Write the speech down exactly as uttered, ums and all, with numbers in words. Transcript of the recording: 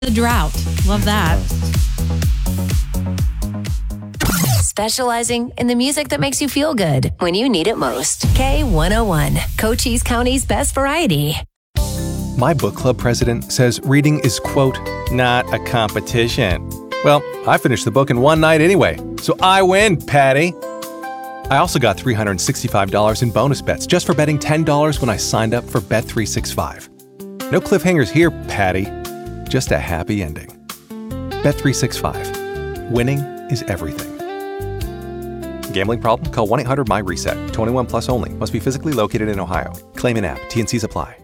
The drought. Love that. Specializing in the music that makes you feel good when you need it most. K one oh one, Cochise County's best variety. My book club president says reading is, quote, not a competition. Well, I finished the book in one night anyway, so I win, Patty. I also got three hundred sixty-five dollars in bonus bets just for betting ten dollars when I signed up for Bet three sixty-five. No cliffhangers here, Patty. Just a happy ending. Bet three sixty-five. Winning is everything. Gambling problem? Call one eight hundred M Y RESET. twenty-one plus only. Must be physically located in Ohio. Claim in app. T and Cs apply.